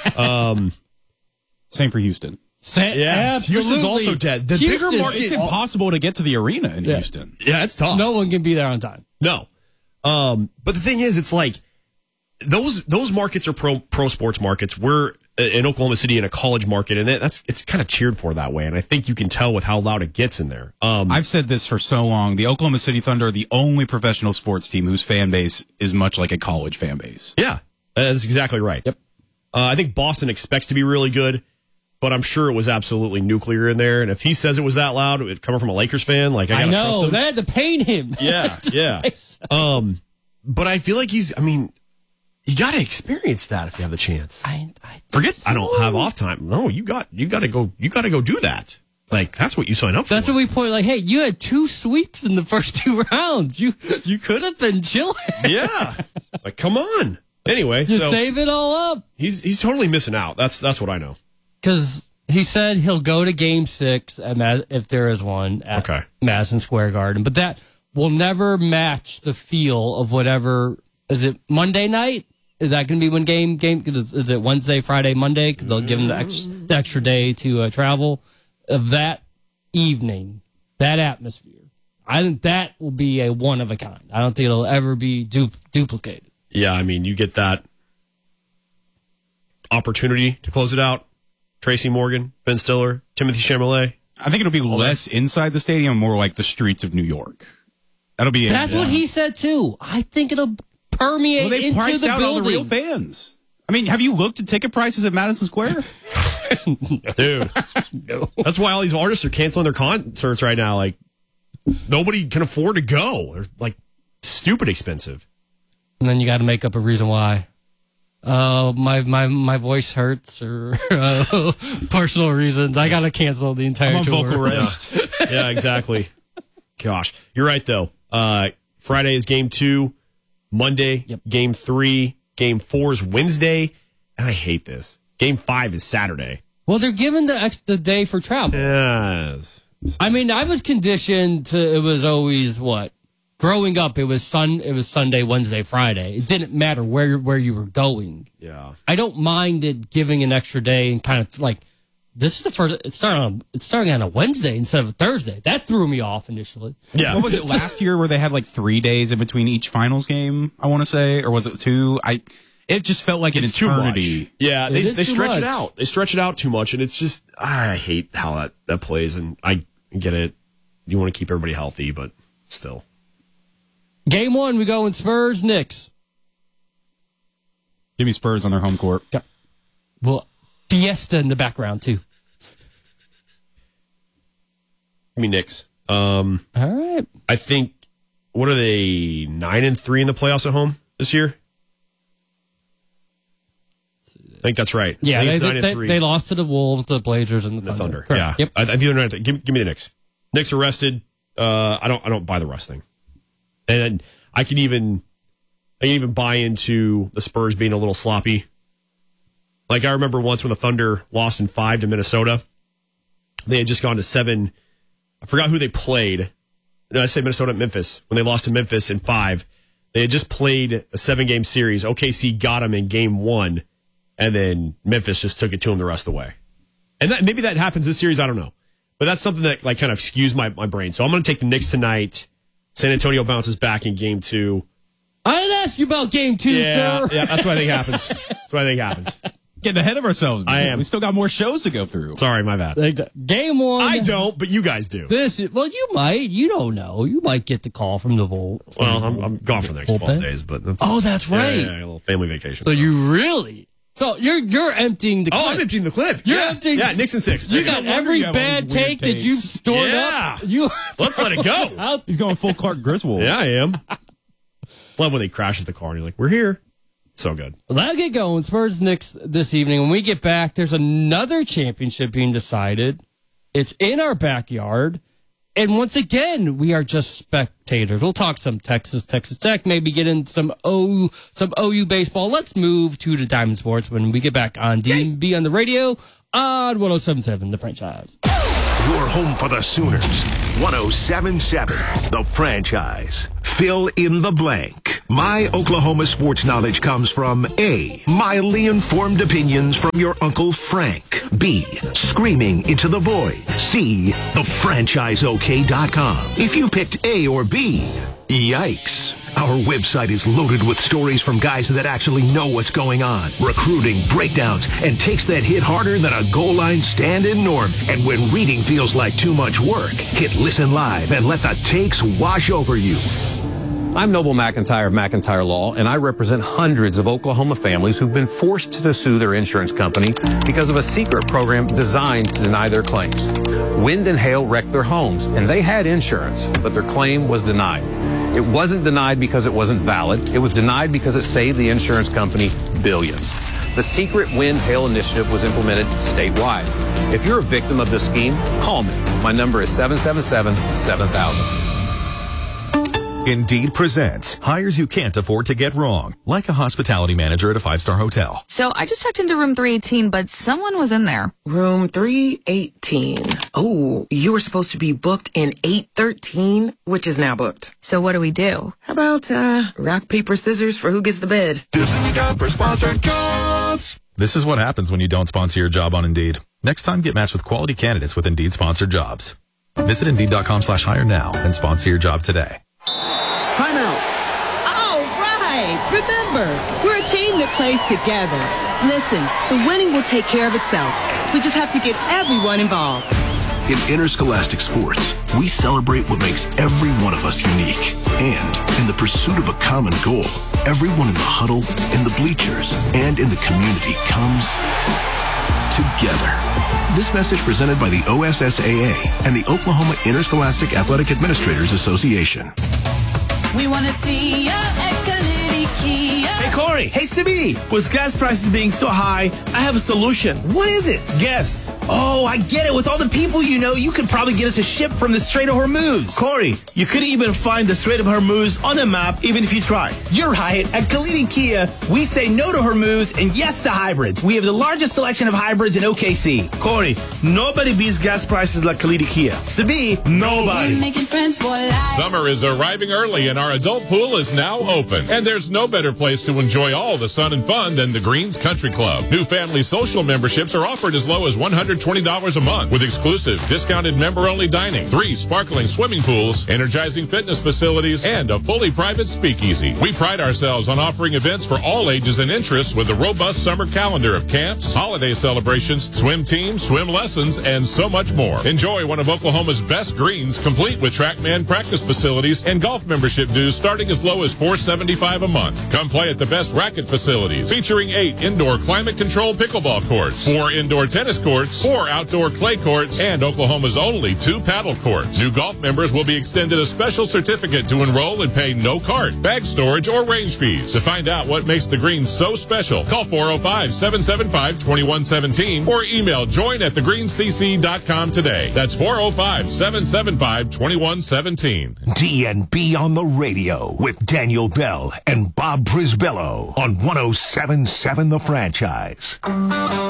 Same for Houston. Houston's also dead. The bigger market, it's impossible to get to the arena in Houston. Yeah, it's tough. No one can be there on time. No. But the thing is, it's like those markets are pro sports markets. We're in Oklahoma City in a college market, and it's kind of cheered for that way. And I think you can tell with how loud it gets in there. I've said this for so long. The Oklahoma City Thunder are the only professional sports team whose fan base is much like a college fan base. Yeah, that's exactly right. Yep. I think Boston expects to be really good, but I'm sure it was absolutely nuclear in there. And if he says it was that loud, it coming from a Lakers fan, like I gotta trust him. They had to paint him. Yeah, yeah. So. But I feel like you got to experience that if you have the chance. I don't have off time. No, you got to go do that. Like, that's what you sign up for. That's what we point. Like, hey, you had 2 sweeps in the first 2 rounds. You could have been chilling. Yeah. Like, come on. Anyway, just save it all up. He's totally missing out. That's what I know. Because he said he'll go to Game 6 if there is one at Madison Square Garden, but that will never match the feel of whatever. Is it Monday night? Is that going to be when game? Is it Wednesday, Friday, Monday? Because they'll give him the extra day to travel. Of that evening, that atmosphere, I think that will be a one of a kind. I don't think it'll ever be duplicated. Yeah, I mean, you get that opportunity to close it out. Tracy Morgan, Ben Stiller, Timothy Chalamet. I think it'll be less inside the stadium, more like the streets of New York. That'll be. That's what he said too. I think it'll permeate they into priced the out building. all the real fans. I mean, have you looked at ticket prices at Madison Square? Dude, no. That's why all these artists are canceling their concerts right now. Like, nobody can afford to go. They're like stupid expensive. And then you got to make up a reason why. My voice hurts or personal reasons. I got to cancel the entire tour. Vocal rest. Yeah, exactly. Gosh, you're right though. Friday is game 2. Monday, game 3. Game 4 is Wednesday. And I hate this. Game 5 is Saturday. Well, they're giving the extra day for travel. Yes. I mean, I was conditioned to, it was always what? Growing up, it was Sunday, Wednesday, Friday. It didn't matter where you were going. Yeah. I don't mind it giving an extra day and kind of like, this is the first, it's starting on a Wednesday instead of a Thursday. That threw me off initially. Yeah. What was it last year where they had like 3 days in between each finals game, I want to say? Or was it 2? It just felt like an eternity. Too much. Yeah, they stretch it much. out. They stretch it out too much, and it's just, I hate how that plays, and I get it. You want to keep everybody healthy, but still. Game 1, we go in Spurs, Knicks. Give me Spurs on their home court. Okay. Well, Fiesta in the background, too. Give me Knicks. All right. I think, what are they, 9-3 in the playoffs at home this year? I think that's right. Yeah, I think they lost to the Wolves, the Blazers, and the Thunder. Yeah. Yep. I think they're not. Give me the Knicks. Knicks are rested. I don't buy the rest thing. And I can even buy into the Spurs being a little sloppy. Like, I remember once when the Thunder lost in 5 to Minnesota. They had just gone to 7. I forgot who they played. No, I say Minnesota at Memphis. When they lost to Memphis in 5, they had just played a 7-game series. OKC got them in game 1, and then Memphis just took it to them the rest of the way. And maybe that happens this series. I don't know. But that's something that like kind of skews my brain. So I'm going to take the Knicks tonight. San Antonio bounces back in game 2. I didn't ask you about game 2, sir. Yeah, that's what I think happens. That's what I think happens. Getting ahead of ourselves, man. I am. We still got more shows to go through. Sorry, my bad. Game 1. I don't, but you guys do. Well, you might. You don't know. You might get the call from the Volt. Well, I'm gone for the next 12 days, but that's right. Yeah, a little family vacation. So you really? So you're emptying the clip. Oh, I'm emptying the clip. You're emptying. Yeah, Knicks and 6. You got every bad take that you've stored up. Let's let it go. He's going full Clark Griswold. Yeah, I am. Love when they crash at the car and you're like, we're here. So good. Well, that'll get going. Spurs Knicks this evening. When we get back, there's another championship being decided. It's in our backyard. And once again, we are just spectators. We'll talk some Texas Tech, maybe get in some OU baseball. Let's move to the Diamond Sports when we get back on DMB on the radio on 107.7 The Franchise. Your home for the Sooners. 107.7 The Franchise. Fill in the blank. My Oklahoma sports knowledge comes from A, mildly informed opinions from your Uncle Frank. B, screaming into the void. C, thefranchiseok.com. If you picked A or B, yikes. Our website is loaded with stories from guys that actually know what's going on. Recruiting, breakdowns, and takes that hit harder than a goal line stand-in norm. And when reading feels like too much work, hit Listen Live and let the takes wash over you. I'm Noble McIntyre of McIntyre Law, and I represent hundreds of Oklahoma families who've been forced to sue their insurance company because of a secret program designed to deny their claims. Wind and hail wrecked their homes, and they had insurance, but their claim was denied. It wasn't denied because it wasn't valid. It was denied because it saved the insurance company billions. The secret Wind Hail Initiative was implemented statewide. If you're a victim of this scheme, call me. My number is 777-7000. Indeed presents hires you can't afford to get wrong, like a hospitality manager at a 5-star hotel. So I just checked into room 318, but someone was in there. Room 318. Oh, you were supposed to be booked in 813, which is now booked. So what do we do? How about rock, paper, scissors for who gets the bed? This is your time for sponsored jobs. This is what happens when you don't sponsor your job on Indeed. Next time, get matched with quality candidates with Indeed sponsored jobs. Visit Indeed.com/hire now and sponsor your job today. Timeout. All right. Remember, we're a team that plays together. Listen, the winning will take care of itself. We just have to get everyone involved. In interscholastic sports, we celebrate what makes every one of us unique. And in the pursuit of a common goal, everyone in the huddle, in the bleachers, and in the community comes together. This message presented by the OSSAA and the Oklahoma Interscholastic Athletic Administrators Association. We want to see ya at Kalidi Kia. Hey, Corey. Hey, Sibi. With gas prices being so high, I have a solution. What is it? Guess. Oh, I get it. With all the people you know, you could probably get us a ship from the Strait of Hormuz. Corey, you couldn't even find the Strait of Hormuz on the map, even if you tried. You're right. At Kalidi Kia, we say no to Hormuz and yes to hybrids. We have the largest selection of hybrids in OKC. Corey, nobody beats gas prices like Kalidi Kia. Sibi, nobody. Making friends for life. Summer is arriving early and our adult pool is now open. And there's no better place to enjoy all the sun and fun than the Greens Country Club. New family social memberships are offered as low as $120 a month with exclusive discounted member-only dining, 3 sparkling swimming pools, energizing fitness facilities, and a fully private speakeasy. We pride ourselves on offering events for all ages and interests with a robust summer calendar of camps, holiday celebrations, swim teams, swim lessons, and so much more. Enjoy one of Oklahoma's best greens, complete with TrackMan practice facilities and golf membership dues starting as low as $475 a month. Come play at the best racket facilities, featuring 8 indoor climate-controlled pickleball courts, 4 indoor tennis courts, 4 outdoor clay courts, and Oklahoma's only 2 paddle courts. New golf members will be extended a special certificate to enroll and pay no cart, bag storage, or range fees. To find out what makes the Greens so special, call 405-775-2117 or email join@thegreenscc.com today. That's 405-775-2117. DNB on the radio with Daniel Bell and Bob Brisbello on 107.7 The Franchise.